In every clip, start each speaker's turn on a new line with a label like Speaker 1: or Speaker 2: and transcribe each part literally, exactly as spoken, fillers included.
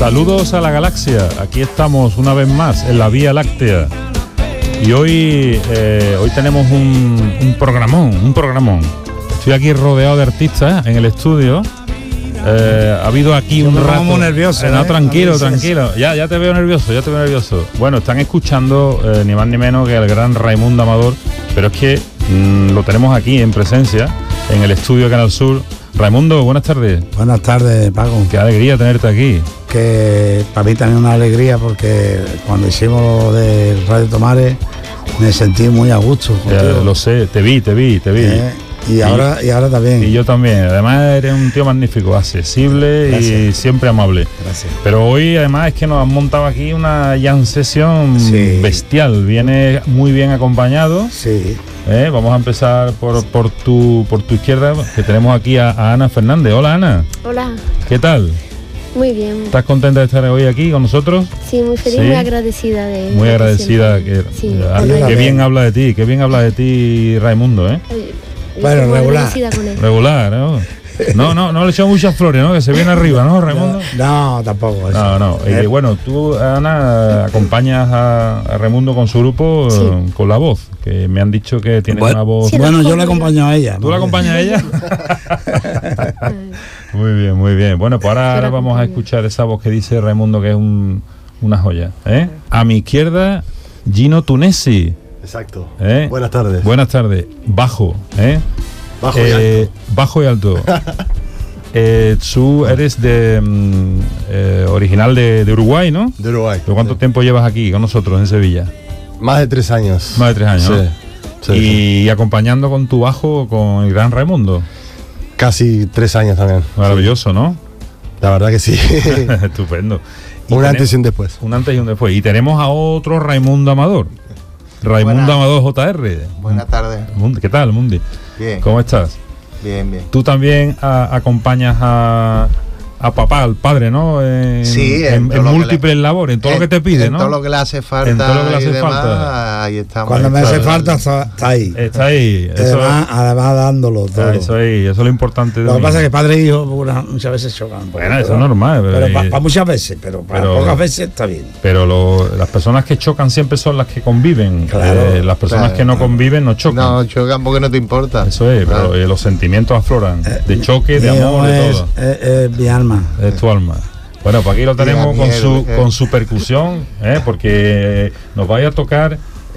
Speaker 1: Saludos a la galaxia, aquí estamos una vez más en la Vía Láctea y hoy, eh, hoy tenemos un, un programón, un programón. Estoy aquí rodeado de artistas en el estudio. Eh, ha habido aquí
Speaker 2: Yo
Speaker 1: un
Speaker 2: me
Speaker 1: rato.
Speaker 2: muy nervioso,
Speaker 1: eh, no,
Speaker 2: ¿eh?
Speaker 1: tranquilo,
Speaker 2: No me dices.
Speaker 1: tranquilo. Ya, ya te veo nervioso, ya te veo nervioso. Bueno, están escuchando eh, ni más ni menos que al gran Raimundo Amador, pero es que mmm, lo tenemos aquí en presencia, en el estudio de Canal Sur. Raimundo, buenas tardes.
Speaker 2: Buenas tardes, Paco.
Speaker 1: Qué alegría tenerte aquí.
Speaker 2: Que para mí también una alegría porque cuando hicimos lo de Radio Tomares me sentí muy a gusto
Speaker 1: Ya,
Speaker 2: contigo.
Speaker 1: lo sé, te vi, te vi, te vi.
Speaker 2: Eh, y,
Speaker 1: Y-
Speaker 2: ahora, y ahora también.
Speaker 1: Y yo también. Además eres un tío magnífico, accesible y
Speaker 2: Gracias.
Speaker 1: siempre amable.
Speaker 2: Gracias.
Speaker 1: Pero hoy además es que nos han montado aquí una jam session
Speaker 2: Sí.
Speaker 1: bestial. Viene muy bien acompañado.
Speaker 2: Sí.
Speaker 1: ¿eh? Vamos a empezar por, por, tu, por tu izquierda, que tenemos aquí a, a Ana Fernández. Hola Ana,
Speaker 3: Hola,
Speaker 1: ¿qué tal?
Speaker 3: muy bien.
Speaker 1: ¿Estás contenta de estar hoy aquí con nosotros?
Speaker 3: Sí, muy feliz,
Speaker 1: Sí.
Speaker 3: muy agradecida de
Speaker 1: Muy
Speaker 3: de
Speaker 1: agradecida.
Speaker 3: siempre.
Speaker 1: Que,
Speaker 3: Sí,
Speaker 1: ah,
Speaker 3: con
Speaker 2: yo
Speaker 1: qué
Speaker 2: también.
Speaker 1: bien habla de ti, qué bien habla de ti Raimundo, ¿eh?
Speaker 3: Ay,
Speaker 2: Bueno,
Speaker 3: estoy muy
Speaker 2: regular.
Speaker 3: agradecida con él.
Speaker 1: Regular, ¿no? No, no, no le echamos muchas flores, ¿no? Que se viene arriba, ¿no, Raimundo?
Speaker 2: No, tampoco. Eso.
Speaker 1: No, no.
Speaker 2: Eh,
Speaker 1: Y bueno, tú, Ana, acompañas a, a Raimundo con su grupo
Speaker 3: Sí.
Speaker 1: eh, con la voz, que me han dicho que tienes
Speaker 2: Bueno,
Speaker 1: una voz.
Speaker 3: Sí,
Speaker 2: bueno,
Speaker 3: la
Speaker 2: yo
Speaker 3: forma
Speaker 2: le
Speaker 3: yo-
Speaker 2: acompaño a ella.
Speaker 1: ¿Tú la acompañas a ella?
Speaker 3: Ay,
Speaker 1: Muy bien, muy bien. Bueno, pues ahora,
Speaker 3: Yo la
Speaker 1: ahora vamos a
Speaker 3: acompaño.
Speaker 1: escuchar esa voz que dice Raimundo, que es un, una joya. ¿eh? A mi izquierda, Gino Tunesi.
Speaker 4: Exacto.
Speaker 1: ¿eh?
Speaker 4: Buenas tardes.
Speaker 1: Buenas tardes. Bajo, ¿eh?
Speaker 4: Bajo y
Speaker 1: Eh,
Speaker 4: alto.
Speaker 1: Bajo y alto. Eh, tú eres de mm, eh, original de, de Uruguay, ¿no?
Speaker 4: De Uruguay.
Speaker 1: ¿Pero cuánto
Speaker 4: Sí.
Speaker 1: tiempo llevas aquí con nosotros en Sevilla?
Speaker 4: Más de tres años.
Speaker 1: Más de tres años,
Speaker 4: Sí.
Speaker 1: ¿no?
Speaker 4: Sí,
Speaker 1: y,
Speaker 4: sí.
Speaker 1: acompañando con tu bajo con el gran Raimundo.
Speaker 4: Casi tres años también.
Speaker 1: Maravilloso, ¿no?
Speaker 4: La verdad que sí.
Speaker 1: Estupendo. Y
Speaker 4: Un
Speaker 1: tenemos-
Speaker 4: antes y un después.
Speaker 1: un antes y un después. Y tenemos a otro Raimundo Amador. Raimundo
Speaker 5: Buenas.
Speaker 1: Amador J R.
Speaker 5: Buenas tardes.
Speaker 1: Mundi, ¿qué tal, Mundi?
Speaker 5: Bien,
Speaker 1: ¿Cómo estás?
Speaker 5: bien, bien.
Speaker 1: Tú también a- acompañas a, a papá, al padre, ¿no? En,
Speaker 5: Sí,
Speaker 1: en,
Speaker 5: en
Speaker 1: en
Speaker 5: todo lo que
Speaker 1: múltiples labores, en todo lo que te pide,
Speaker 5: en
Speaker 1: ¿no?
Speaker 5: todo lo que le hace falta
Speaker 1: En todo lo que le hace
Speaker 5: y demás,
Speaker 1: falta.
Speaker 5: ahí estamos.
Speaker 2: Cuando me hace
Speaker 5: Claro.
Speaker 2: falta está, está ahí.
Speaker 1: Está ahí. Eso,
Speaker 2: Además, además dándolo todo.
Speaker 1: ah, eso ahí, eso es lo importante de
Speaker 2: Lo que
Speaker 1: mí.
Speaker 2: pasa es que padre e hijo una- muchas veces chocan.
Speaker 1: Bueno, eso es normal, pero-
Speaker 2: Pero para muchas veces, pero para
Speaker 1: pero-
Speaker 2: pocas veces está bien.
Speaker 1: Pero lo- las personas que chocan siempre son las que conviven.
Speaker 2: Claro,
Speaker 1: Eh, las personas
Speaker 5: claro.
Speaker 1: que no conviven no chocan.
Speaker 5: No, chocan porque no te importa.
Speaker 1: Eso es,
Speaker 5: Claro.
Speaker 1: pero eh, los sentimientos afloran. De choque, de
Speaker 2: Mi hijo
Speaker 1: amor, de
Speaker 2: es,
Speaker 1: todo.
Speaker 2: es- es mi alma.
Speaker 1: Es tu alma. Bueno, pues aquí lo tenemos
Speaker 5: Diga
Speaker 1: con
Speaker 5: miedo,
Speaker 1: su,
Speaker 5: eh.
Speaker 1: con su percusión, ¿eh? Porque nos vaya a tocar eh,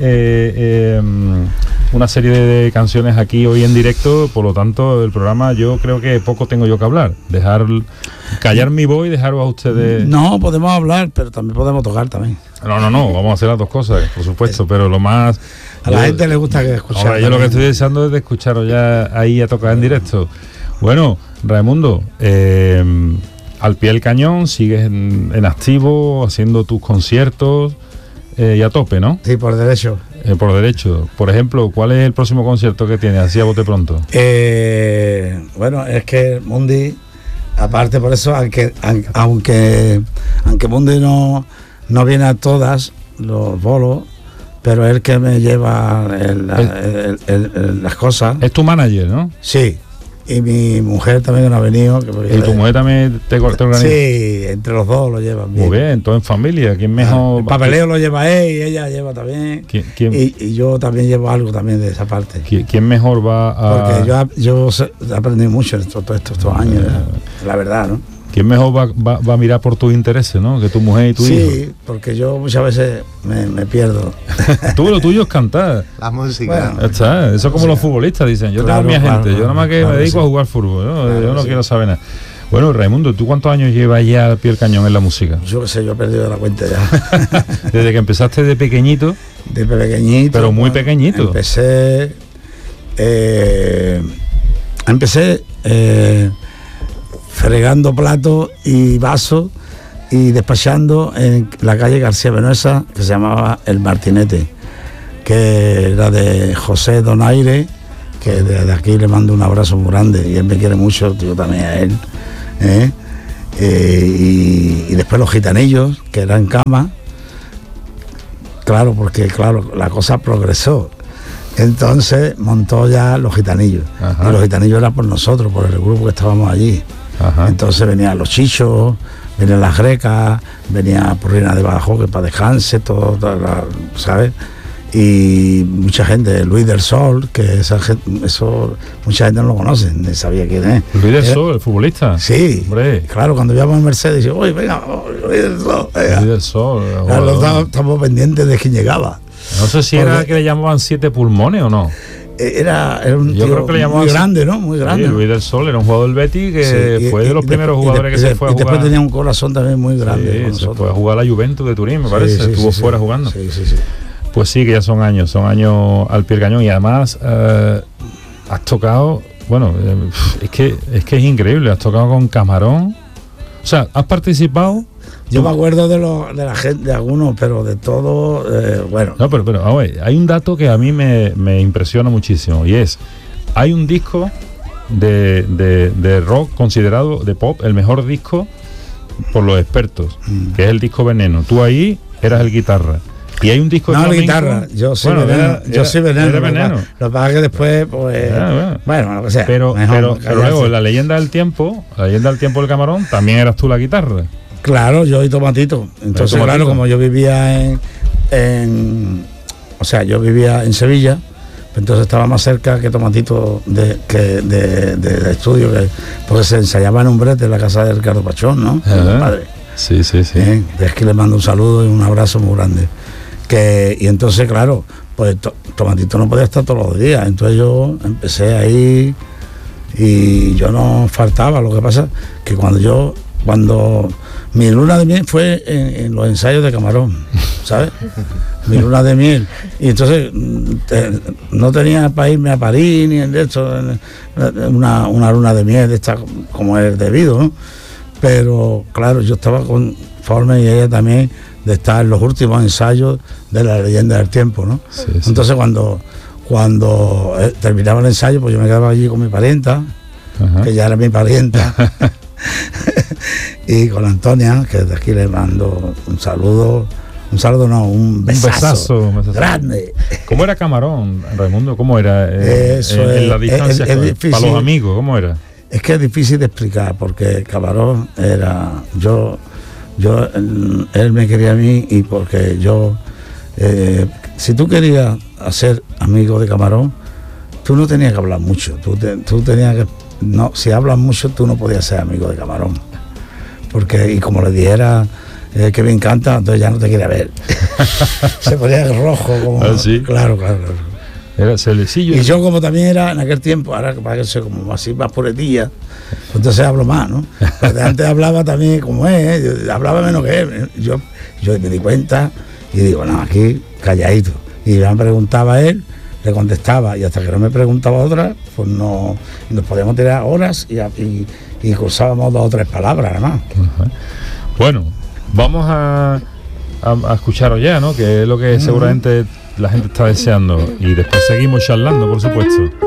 Speaker 1: eh, una serie de canciones aquí hoy en directo, por lo tanto el programa yo creo que poco tengo yo que hablar. Dejar callar mi voz y dejaros a ustedes.
Speaker 2: No, podemos hablar, pero también podemos tocar también.
Speaker 1: No, no, no, vamos a hacer las dos cosas, por supuesto, pero lo más...
Speaker 2: A la
Speaker 1: yo-
Speaker 2: gente le gusta que escuchar.
Speaker 1: Hombre, yo lo que
Speaker 2: también.
Speaker 1: estoy deseando es de escucharos ya ahí a tocar en directo. Bueno, Raimundo, eh, al pie del cañón, sigues en, en activo, haciendo tus conciertos eh, y a tope, ¿no?
Speaker 2: Sí, por derecho.
Speaker 1: Eh, por derecho. Por ejemplo, ¿cuál es el próximo concierto que tienes? Así a bote pronto.
Speaker 2: Eh, bueno, es que Mundi, aparte por eso, aunque aun- aunque aunque Mundi no, no viene a todas los bolos, pero es el que me lleva el- la- el- el- el- las cosas.
Speaker 1: Es tu manager, ¿no?
Speaker 2: Sí. Y mi mujer también no ha venido. Que
Speaker 1: Y tu mujer también te, te organiza.
Speaker 2: Sí, entre los dos lo llevan bien.
Speaker 1: Muy bien, todo en familia. ¿Quién mejor?
Speaker 2: El papeleo lo lleva él y ella lleva también.
Speaker 1: ¿Quién, quién-
Speaker 2: Y, y yo también llevo algo también de esa parte.
Speaker 1: quién- quién mejor va a...?
Speaker 2: Porque yo, yo sé- he aprendido mucho en estos, todos estos, estos años, la verdad, ¿no?
Speaker 1: ¿Quién mejor va, va- va a mirar por tus intereses, ¿no? Que tu mujer y tu
Speaker 2: Sí, porque yo muchas veces me, me pierdo.
Speaker 1: hijo. Tú lo tuyo es cantar.
Speaker 5: La música.
Speaker 2: Bueno.
Speaker 1: Ya está, eso como los futbolistas dicen, yo
Speaker 2: Claro,
Speaker 1: tengo mi agente,
Speaker 2: claro,
Speaker 1: yo nada más que
Speaker 2: claro
Speaker 1: me
Speaker 2: que
Speaker 1: dedico
Speaker 2: sí.
Speaker 1: a jugar fútbol, ¿no?
Speaker 2: Claro
Speaker 1: yo no
Speaker 2: que sí.
Speaker 1: quiero saber nada. Bueno, Raimundo, ¿tú cuántos años llevas ya al pie del cañón en la música?
Speaker 2: Yo qué sé, yo he perdido la cuenta ya.
Speaker 1: Desde que empezaste de pequeñito,
Speaker 2: De pequeñito.
Speaker 1: Pero muy
Speaker 2: bueno,
Speaker 1: pequeñito.
Speaker 2: Empecé. eh, empecé eh, fregando platos y vasos y despachando en la calle García Benoesa, que se llamaba El Martinete, que era de José Donaire, que desde aquí le mando un abrazo muy grande y él me quiere mucho, yo también a él. ¿eh? Eh, y, y después los gitanillos, que eran cama. Claro, porque claro, la cosa progresó. Entonces montó ya los gitanillos.
Speaker 1: Ajá.
Speaker 2: Y los gitanillos eran por nosotros, por el grupo que estábamos allí.
Speaker 1: ajá,
Speaker 2: Entonces venían los chichos, venían las Grecas, venía Purrina de Badajoz, que para descanse, todo, todo la- ¿sabes? Y mucha gente, Luis del Sol, que esa gente, eso mucha gente no lo conoce, ni sabía quién es.
Speaker 1: Luis del
Speaker 2: Era-
Speaker 1: Sol, el futbolista.
Speaker 2: Sí,
Speaker 1: Hombre.
Speaker 2: claro, cuando íbamos en Mercedes, dice, oye, venga, oh, Luis del Sol, venga".
Speaker 1: Luis del Sol.
Speaker 2: Claro,
Speaker 1: jugador.
Speaker 2: estamos, estamos pendientes de quién llegaba.
Speaker 1: No sé si era
Speaker 2: Porque-
Speaker 1: que le llamaban siete pulmones o no.
Speaker 2: Era, era un
Speaker 1: Yo
Speaker 2: tío
Speaker 1: creo que le llamaban
Speaker 2: muy
Speaker 1: así.
Speaker 2: grande, ¿no? Muy grande.
Speaker 1: Sí, Luis del Sol era un jugador del Betis que
Speaker 2: Sí, y-
Speaker 1: fue
Speaker 2: y-
Speaker 1: de los
Speaker 2: y
Speaker 1: primeros
Speaker 2: después- y
Speaker 1: jugadores que
Speaker 2: después-
Speaker 1: se fue a
Speaker 2: y después
Speaker 1: jugar.
Speaker 2: tenía un corazón también muy grande
Speaker 1: Sí,
Speaker 2: con
Speaker 1: se
Speaker 2: nosotros.
Speaker 1: fue a jugar a la Juventus de Turín, me parece.
Speaker 2: Sí, sí,
Speaker 1: Estuvo
Speaker 2: sí,
Speaker 1: fuera
Speaker 2: sí.
Speaker 1: jugando.
Speaker 2: Sí, sí, sí.
Speaker 1: Pues sí, que ya son años, son años al pie del cañón. Y además eh, has tocado, bueno, eh, es que es que es increíble, has tocado con Camarón. O sea, has participado.
Speaker 2: Yo
Speaker 1: tú-
Speaker 2: me acuerdo de, los, de la gente, de algunos, pero de todo, eh, bueno.
Speaker 1: No, pero, pero vamos a ver, hay un dato que a mí me, me impresiona muchísimo y es, hay un disco de, de, de rock considerado de pop el mejor disco por los expertos,
Speaker 2: Mm.
Speaker 1: que es el disco Veneno. Tú ahí eras el guitarra. Y hay un disco de
Speaker 2: No, la
Speaker 1: flamenco-
Speaker 2: guitarra, yo soy
Speaker 1: Bueno,
Speaker 2: veneno,
Speaker 1: era-
Speaker 2: yo
Speaker 1: era-
Speaker 2: soy veneno.
Speaker 1: era
Speaker 2: lo que
Speaker 1: Veneno.
Speaker 2: pasa- Lo que pasa es que después, pues,
Speaker 1: Ah, bueno.
Speaker 2: bueno, lo que sea.
Speaker 1: Pero,
Speaker 2: mejor
Speaker 1: pero,
Speaker 2: no
Speaker 1: pero
Speaker 2: callarse.
Speaker 1: luego, la leyenda del tiempo, la leyenda del tiempo del Camarón, también eras tú la guitarra.
Speaker 2: Claro, yo y Tomatito. Entonces,
Speaker 1: Tomatito.
Speaker 2: claro, como yo vivía en, en- o sea, yo vivía en Sevilla, pues entonces estaba más cerca que Tomatito de, que de, de- de estudio, que, porque se ensayaba en un brete en la casa de Ricardo Pachón, ¿no?
Speaker 1: Ajá.
Speaker 2: Mi padre.
Speaker 1: Sí, sí, sí.
Speaker 2: ¿Eh? De aquí le mando un saludo y un abrazo muy grande. Que, y entonces, claro, pues to- Tomatito no podía estar todos los días. Entonces yo empecé ahí y yo no faltaba. Lo que pasa que cuando yo, cuando mi luna de miel fue en, en los ensayos de Camarón, ¿sabes? Mi luna de miel. Y entonces mm, te- no tenía para irme a París ni en esto, en- en una, una luna de miel de esta como es debido, ¿no? Pero claro, yo estaba conforme y ella también de estar en los últimos ensayos de la leyenda del tiempo, ¿no?
Speaker 1: Sí, sí.
Speaker 2: Entonces cuando cuando eh, terminaba el ensayo, pues yo me quedaba allí con mi parienta,
Speaker 1: Ajá.
Speaker 2: que ya era mi parienta, y con Antonia, que desde aquí le mando un saludo, un saludo no, un besazo,
Speaker 1: besazo, un besazo.
Speaker 2: grande.
Speaker 1: ¿Cómo era Camarón, Raimundo? ¿Cómo era? eh,
Speaker 2: Eso
Speaker 1: en, en
Speaker 2: es-
Speaker 1: la distancia,
Speaker 2: es- es difícil.
Speaker 1: para los amigos, ¿cómo era?
Speaker 2: Es que es difícil de explicar porque Camarón era yo, yo él, él me quería a mí y porque yo, eh, si tú querías hacer amigo de Camarón, tú no tenías que hablar mucho, tú, te- tú tenías que, no, si hablas mucho tú no podías ser amigo de Camarón, porque y como le dijera eh, que me encanta, entonces ya no te quiere ver, se ponía rojo como,
Speaker 1: ¿Ah, sí?
Speaker 2: claro, claro, claro.
Speaker 1: Era celecillo.
Speaker 2: Y yo como también era en aquel tiempo, ahora para que soy como así más puretilla, pues entonces hablo más, ¿no? Pues de antes hablaba también como es, yo hablaba menos que él. Yo, yo me di cuenta y digo, no, aquí calladito. Y me preguntaba él, le contestaba, y hasta que no me preguntaba otra, pues no, nos podíamos tirar horas y, y, y cruzábamos dos o tres palabras, nada más.
Speaker 1: Ajá. Bueno, vamos a, a, a escucharos ya, ¿no? Que es lo que seguramente la gente está deseando. Y después seguimos charlando, por supuesto.